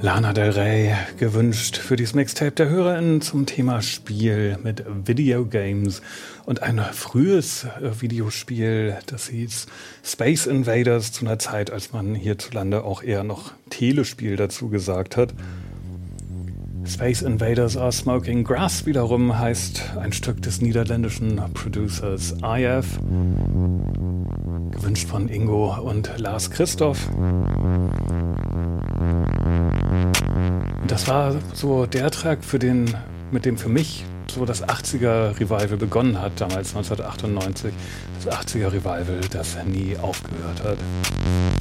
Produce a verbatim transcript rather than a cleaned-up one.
Lana Del Rey gewünscht für dieses Mixtape der HörerInnen zum Thema Spiel mit Videogames und ein frühes äh, Videospiel, das hieß Space Invaders, zu einer Zeit, als man hierzulande auch eher noch Telespiel dazu gesagt hat. Space Invaders Are Smoking Grass wiederum heißt ein Stück des niederländischen Producers I F, gewünscht von Ingo und Lars Christoph. Das war so der Track, für den, mit dem für mich so das achtziger-Revival begonnen hat, damals neunzehnhundertachtundneunzig. Das achtziger-Revival, das nie aufgehört hat.